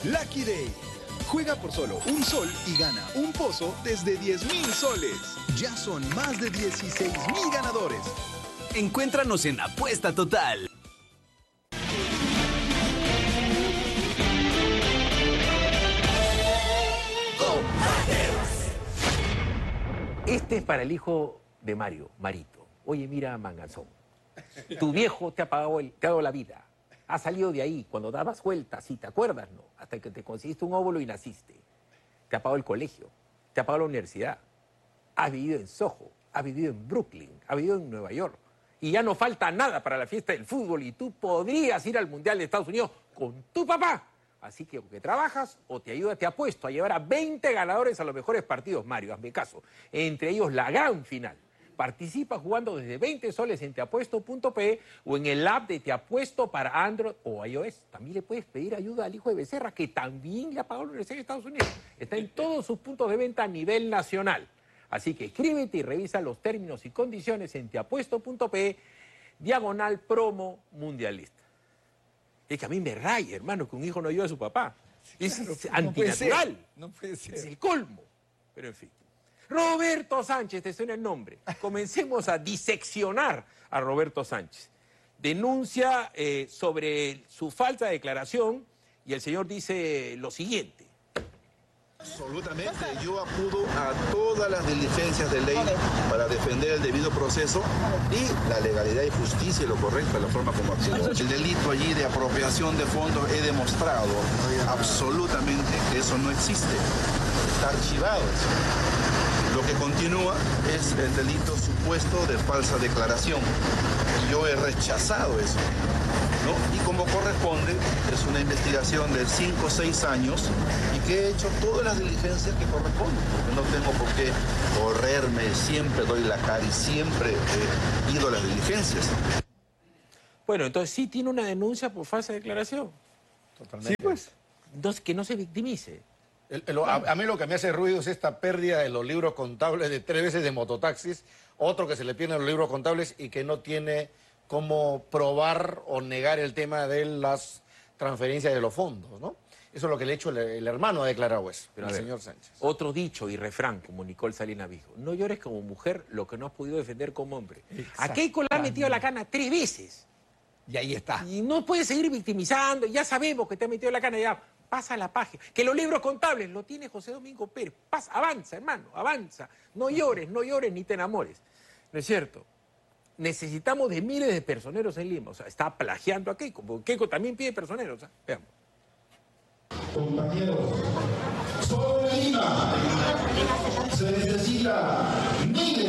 Lucky Day. Juega por solo un sol y gana un pozo desde 10.000 soles. Ya son más de 16.000 ganadores. Encuéntranos en Apuesta Total. Este es para el hijo de Mario, Marito. Oye, mira, manganzón. Tu viejo te ha dado la vida. Has salido de ahí cuando dabas vueltas, si te acuerdas, ¿no? Hasta que te conseguiste un óvulo y naciste. Te ha pagado el colegio, te ha pagado la universidad. Has vivido en Soho, has vivido en Brooklyn, has vivido en Nueva York. Y ya no falta nada para la fiesta del fútbol y tú podrías ir al Mundial de Estados Unidos con tu papá. Así que o que trabajas o te ayuda, te apuesto a llevar a 20 ganadores a los mejores partidos, Mario, hazme caso. Entre ellos la gran final. Participa jugando desde 20 soles en teapuesto.pe o en el app de Te Apuesto para Android o iOS. También le puedes pedir ayuda al hijo de Becerra, que también le ha pagado la Universidad de Estados Unidos. Está en todos sus puntos de venta a nivel nacional. Así que escríbete y revisa los términos y condiciones en teapuesto.pe, /promo mundialista. Es que a mí me raya, hermano, que un hijo no ayude a su papá. Es antinatural. No puede ser. Es el colmo. Pero en fin. Roberto Sánchez, te suena el nombre. Comencemos a diseccionar a Roberto Sánchez. Denuncia sobre su falta de declaración y el señor dice lo siguiente. Absolutamente, yo acudo a todas las diligencias de ley para defender el debido proceso y la legalidad y justicia y lo correcto de la forma como accionó. El delito allí de apropiación de fondos he demostrado absolutamente que eso no existe, está archivado eso. Lo que continúa es el delito supuesto de falsa declaración y yo he rechazado eso, ¿no? Y como corresponde, es una investigación de 5 o 6 años y que he hecho todas las diligencias que corresponden, porque no tengo por qué correrme, siempre doy la cara y siempre he ido a las diligencias. Bueno, entonces sí tiene una denuncia por falsa declaración. Totalmente. Sí, pues. Entonces, que no se victimice. A mí lo que me hace ruido es esta pérdida de los libros contables de 3 veces de mototaxis, otro que se le pierden los libros contables y que no tiene cómo probar o negar el tema de las transferencias de los fondos, ¿no? Eso es lo que le ha hecho el hermano, ha declarado eso, pero el señor Sánchez. Otro dicho y refrán, como Nicole Salinas dijo, no llores como mujer lo que no has podido defender como hombre. A Keiko le ha metido la cana 3 veces. Y ahí está. Y no puedes seguir victimizando, ya sabemos que te ha metido la cana, ya pasa la página. Que los libros contables lo tiene José Domingo Pérez. Pasa, avanza, hermano, avanza. No llores ni te enamores. ¿No es cierto? Necesitamos de miles de personeros en Lima. O sea, está plagiando a Keiko, porque Keiko también pide personeros. Veamos. Compañeros, solo en Lima se necesita miles